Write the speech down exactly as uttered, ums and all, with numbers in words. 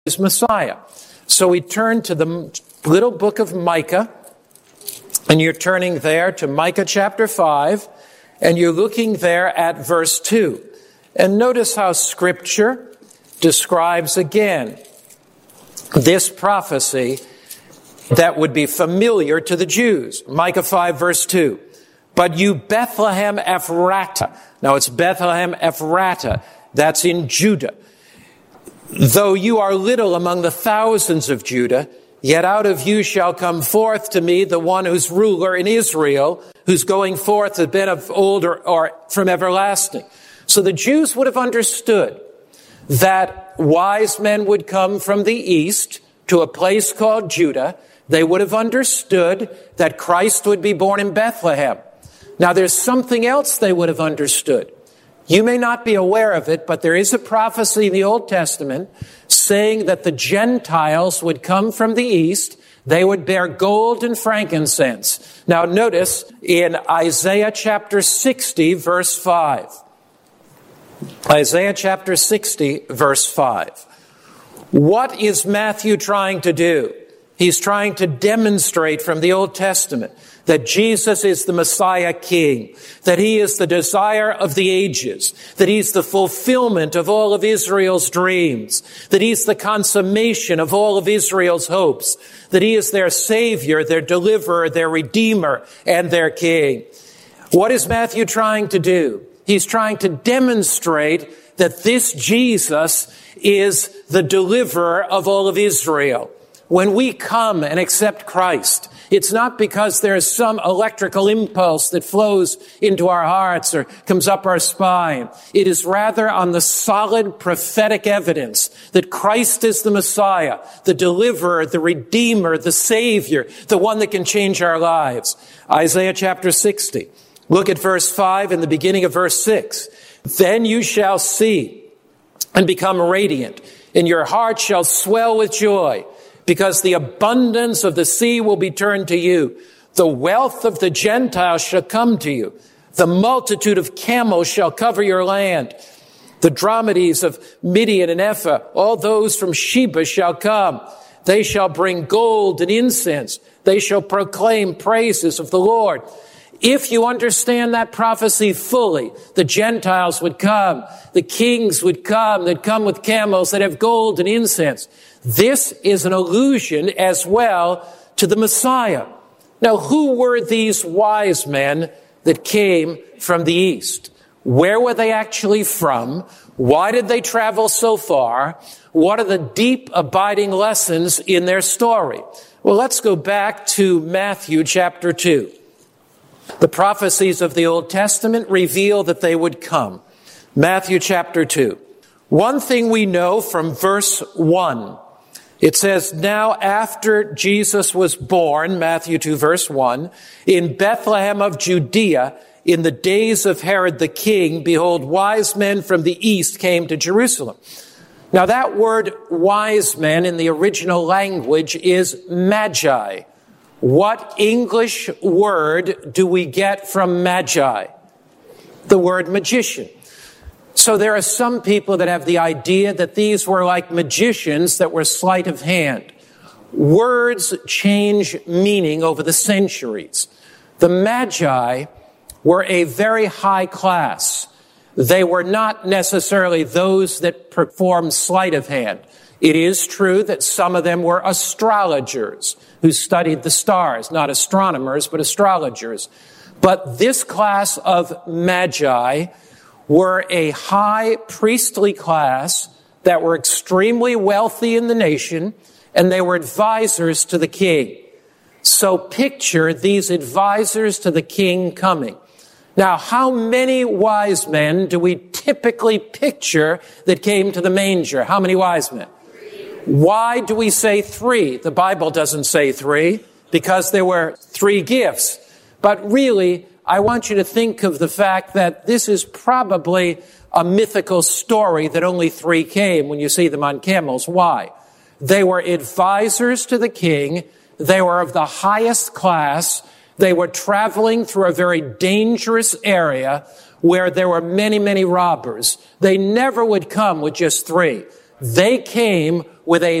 is Messiah. So we turn to the little book of Micah, and you're turning there to Micah chapter five, and you're looking there at verse two. And notice how Scripture describes again this prophecy that would be familiar to the Jews. Micah five verse two. But you Bethlehem Ephratah. Now it's Bethlehem Ephratah. That's in Judah. Though you are little among the thousands of Judah, yet out of you shall come forth to me the one who's ruler in Israel, who's going forth has been of old or, or from everlasting. So the Jews would have understood that wise men would come from the east to a place called Judah. They would have understood that Christ would be born in Bethlehem. Now there's something else they would have understood. You may not be aware of it, but there is a prophecy in the Old Testament saying that the Gentiles would come from the east. They would bear gold and frankincense. Now notice in Isaiah chapter sixty, verse five. Isaiah chapter sixty, verse five. What is Matthew trying to do? He's trying to demonstrate from the Old Testament that Jesus is the Messiah King, that he is the desire of the ages, that he's the fulfillment of all of Israel's dreams, that he's the consummation of all of Israel's hopes, that he is their Savior, their deliverer, their Redeemer, and their King. What is Matthew trying to do? He's trying to demonstrate that this Jesus is the deliverer of all of Israel. When we come and accept Christ, it's not because there's some electrical impulse that flows into our hearts or comes up our spine. It is rather on the solid prophetic evidence that Christ is the Messiah, the deliverer, the Redeemer, the Savior, the one that can change our lives. Isaiah chapter sixty. Look at verse five and the beginning of verse six. Then you shall see and become radiant, and your heart shall swell with joy, because the abundance of the sea will be turned to you. The wealth of the Gentiles shall come to you. The multitude of camels shall cover your land. The dromedaries of Midian and Ephah, all those from Sheba shall come. They shall bring gold and incense. They shall proclaim praises of the Lord. If you understand that prophecy fully, the Gentiles would come, the kings would come, they'd come with camels that have gold and incense. This is an allusion as well to the Messiah. Now, who were these wise men that came from the east? Where were they actually from? Why did they travel so far? What are the deep, abiding lessons in their story? Well, let's go back to Matthew chapter two. The prophecies of the Old Testament reveal that they would come. Matthew chapter two. One thing we know from verse one, it says, now after Jesus was born, Matthew two verse one, in Bethlehem of Judea, in the days of Herod the king, behold, wise men from the east came to Jerusalem. Now that word wise men in the original language is magi. What English word do we get from magi? The word magician. So there are some people that have the idea that these were like magicians that were sleight of hand. Words change meaning over the centuries. The magi were a very high class. They were not necessarily those that performed sleight of hand. It is true that some of them were astrologers who studied the stars, not astronomers, but astrologers. But this class of magi were a high priestly class that were extremely wealthy in the nation, and they were advisors to the king. So picture these advisors to the king coming. Now, how many wise men do we typically picture that came to the manger? How many wise men? Why do we say three? The Bible doesn't say three, because there were three gifts. But really, I want you to think of the fact that this is probably a mythical story that only three came when you see them on camels. Why? They were advisors to the king. They were of the highest class. They were traveling through a very dangerous area where there were many, many robbers. They never would come with just three. They came with a